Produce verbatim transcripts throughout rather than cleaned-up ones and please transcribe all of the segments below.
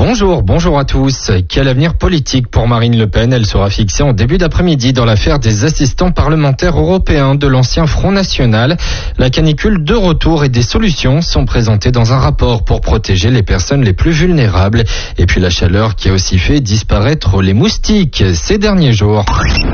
Bonjour, bonjour à tous. Quel avenir politique pour Marine Le Pen? Elle sera fixée en début d'après-midi dans l'affaire des assistants parlementaires européens de l'ancien Front National. La canicule de retour et des solutions sont présentées dans un rapport pour protéger les personnes les plus vulnérables. Et puis la chaleur qui a aussi fait disparaître les moustiques ces derniers jours.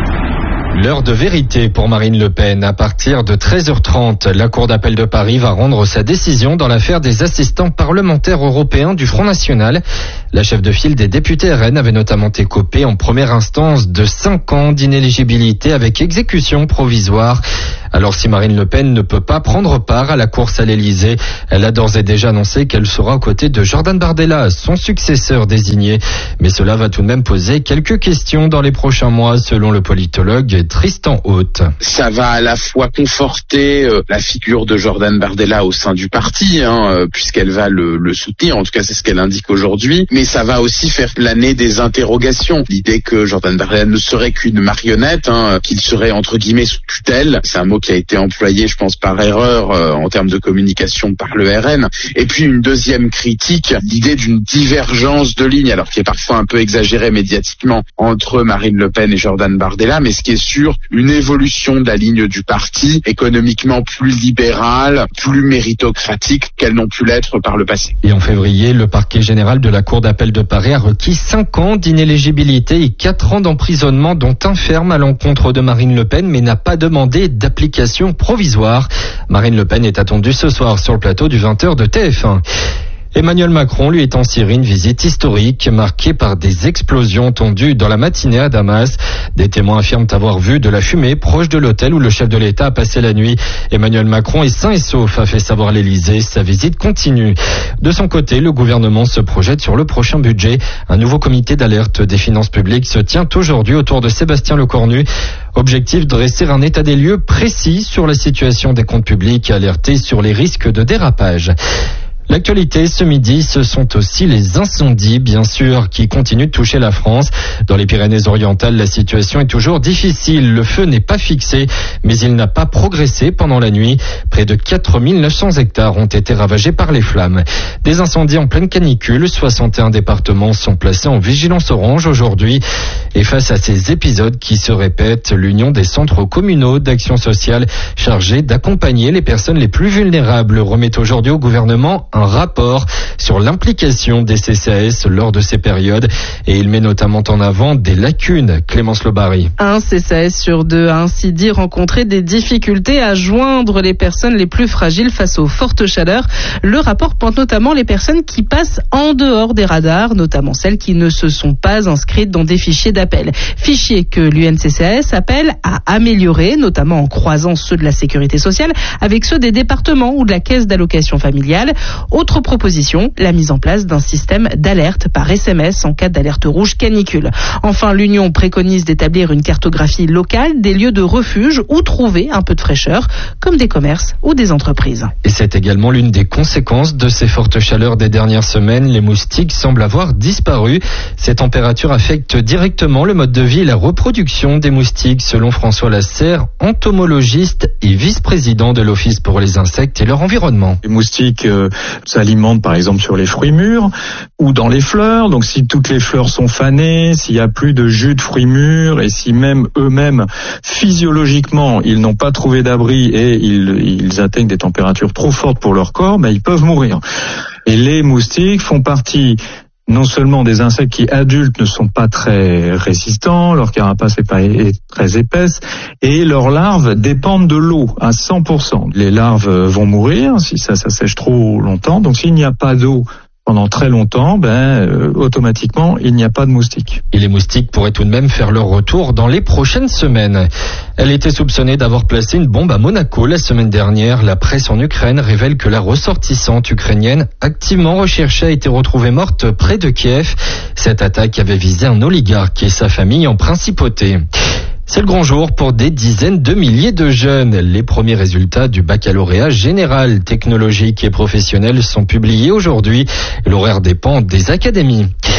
L'heure de vérité pour Marine Le Pen. À partir de treize heures trente, la Cour d'appel de Paris va rendre sa décision dans l'affaire des assistants parlementaires européens du Front National. La chef de file des députés R N avait notamment été copée en première instance de cinq ans d'inéligibilité avec exécution provisoire. Alors si Marine Le Pen ne peut pas prendre part à la course à l'Elysée, elle a d'ores et déjà annoncé qu'elle sera aux côtés de Jordan Bardella, son successeur désigné. Mais cela va tout de même poser quelques questions dans les prochains mois, selon le politologue Tristan Haute. Ça va à la fois conforter euh, la figure de Jordan Bardella au sein du parti, hein, euh, puisqu'elle va le, le soutenir, en tout cas c'est ce qu'elle indique aujourd'hui, mais ça va aussi faire planer des interrogations. L'idée que Jordan Bardella ne serait qu'une marionnette, hein, qu'il serait entre guillemets sous tutelle, c'est un mot qui a été employé, je pense, par erreur euh, en termes de communication par le R N. Et puis une deuxième critique, l'idée d'une divergence de ligne, alors qui est parfois un peu exagérée médiatiquement, entre Marine Le Pen et Jordan Bardella, mais ce qui est sûr, une évolution de la ligne du parti, économiquement plus libérale, plus méritocratique qu'elles n'ont pu l'être par le passé. Et en février, le parquet général de la Cour d'appel de Paris a requis cinq ans d'inéligibilité et quatre ans d'emprisonnement, dont un ferme à l'encontre de Marine Le Pen, mais n'a pas demandé d'application provisoire. Marine Le Pen est attendue ce soir sur le plateau du vingt heures de T F un. Emmanuel Macron, lui, est en Syrie, une visite historique marquée par des explosions entendues dans la matinée à Damas. Des témoins affirment avoir vu de la fumée proche de l'hôtel où le chef de l'État a passé la nuit. Emmanuel Macron est sain et sauf, a fait savoir l'Élysée. Sa visite continue. De son côté, le gouvernement se projette sur le prochain budget. Un nouveau comité d'alerte des finances publiques se tient aujourd'hui autour de Sébastien Lecornu. Objectif, dresser un état des lieux précis sur la situation des comptes publics et alerter sur les risques de dérapage. L'actualité ce midi, ce sont aussi les incendies, bien sûr, qui continuent de toucher la France. Dans les Pyrénées-Orientales, la situation est toujours difficile. Le feu n'est pas fixé, mais il n'a pas progressé pendant la nuit. Près de quatre mille neuf cents hectares ont été ravagés par les flammes. Des incendies en pleine canicule, soixante et un départements sont placés en vigilance orange aujourd'hui. Et face à ces épisodes qui se répètent, l'Union des centres communaux d'action sociale chargée d'accompagner les personnes les plus vulnérables remet aujourd'hui au gouvernement un rapport sur l'implication des C C A S lors de ces périodes, et il met notamment en avant des lacunes. Clémence Lobary. Un C C A S sur deux a ainsi dit rencontrer des difficultés à joindre les personnes les plus fragiles face aux fortes chaleurs. Le rapport pointe notamment les personnes qui passent en dehors des radars, notamment celles qui ne se sont pas inscrites dans des fichiers d'appel. Fichiers que l'U N C C A S appelle à améliorer, notamment en croisant ceux de la sécurité sociale avec ceux des départements ou de la caisse d'allocation familiale. Autre proposition, la mise en place d'un système d'alerte par S M S en cas d'alerte rouge canicule. Enfin, l'Union préconise d'établir une cartographie locale des lieux de refuge où trouver un peu de fraîcheur, comme des commerces ou des entreprises. Et c'est également l'une des conséquences de ces fortes chaleurs des dernières semaines. Les moustiques semblent avoir disparu. Ces températures affectent directement le mode de vie et la reproduction des moustiques, selon François Lasserre, entomologiste et vice-président de l'Office pour les insectes et leur environnement. Les moustiques euh, s'alimentent par exemple sur les fruits mûrs ou dans les fleurs. Donc si toutes les fleurs sont fanées, s'il n'y a plus de jus de fruits mûrs et si même eux-mêmes physiologiquement ils n'ont pas trouvé d'abri et ils, ils atteignent des températures trop fortes pour leur corps, ben, ils peuvent mourir. Et les moustiques font partie non seulement des insectes qui adultes ne sont pas très résistants, leur carapace n'est pas très épaisse, et leurs larves dépendent de l'eau à cent pour cent. Les larves vont mourir si ça, ça sèche trop longtemps, donc s'il n'y a pas d'eau pendant très longtemps, ben euh, automatiquement il n'y a pas de moustiques. Et les moustiques pourraient tout de même faire leur retour dans les prochaines semaines. Elle était soupçonnée d'avoir placé une bombe à Monaco la semaine dernière. La presse en Ukraine révèle que la ressortissante ukrainienne activement recherchée a été retrouvée morte près de Kiev. Cette attaque avait visé un oligarque et sa famille en principauté. C'est le grand jour pour des dizaines de milliers de jeunes. Les premiers résultats du baccalauréat général, technologique et professionnel sont publiés aujourd'hui. L'horaire dépend des académies.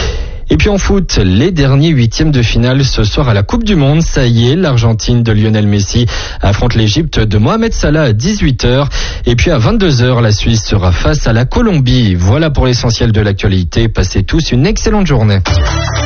Et puis en foot, les derniers huitièmes de finale ce soir à la Coupe du Monde. Ça y est, l'Argentine de Lionel Messi affronte l'Égypte de Mohamed Salah à dix-huit heures. Et puis à vingt-deux heures, la Suisse sera face à la Colombie. Voilà pour l'essentiel de l'actualité. Passez tous une excellente journée.